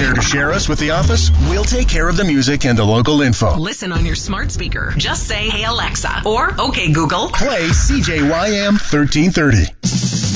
Care to share us with the office? We'll take care of the music and the local info. Listen on your smart speaker. Just say, "Hey Alexa," or "Okay Google." Play CJYM 1330.